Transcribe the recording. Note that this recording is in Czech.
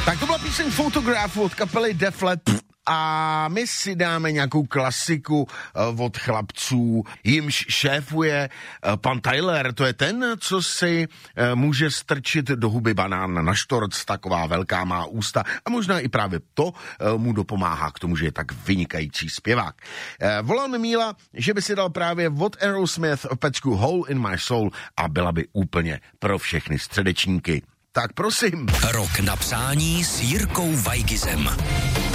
Tak to byla píseň Photograph od kapely Def Leppard a my si dáme nějakou klasiku od chlapců, jimž šéfuje pan Tyler, to je ten, co si může strčit do huby banán na štorc, taková velká má ústa a možná i právě to mu dopomáhá k tomu, že je tak vynikající zpěvák. Volal mi Míla, že by si dal právě od Aerosmith pecku Hole in My Soul a byla by úplně pro všechny středečníky. Tak prosím. Rok na přání s Jirkou Weigizem.